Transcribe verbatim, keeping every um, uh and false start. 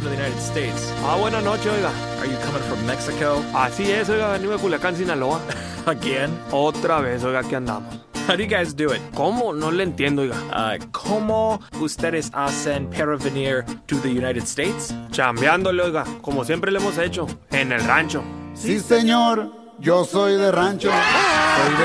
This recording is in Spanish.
welcome to the United States. Ah, buenas noches, oiga. Are you coming from Mexico? Así es, oiga, venimos de Culiacán, Sinaloa. Again? Otra vez, oiga, aquí andamos. How do you guys do it? ¿Cómo? No le entiendo, oiga. Uh, ¿Cómo ustedes hacen para venir to the United States? Chambeándole, oiga, como siempre le hemos hecho, en el rancho. Sí, señor, yo soy de rancho. Soy de